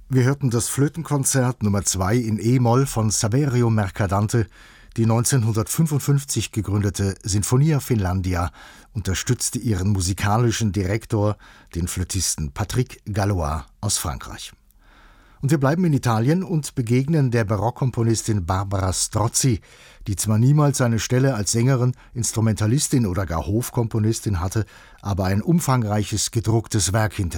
Wir hörten das Flötenkonzert Nummer 2 in E-Moll von Saverio Mercadante. Die 1955 gegründete Sinfonia Finlandia unterstützte ihren musikalischen Direktor, den Flötisten Patrick Gallois aus Frankreich. Und wir bleiben in Italien und begegnen der Barockkomponistin Barbara Strozzi, die zwar niemals eine Stelle als Sängerin, Instrumentalistin oder gar Hofkomponistin hatte, aber ein umfangreiches gedrucktes Werk hinter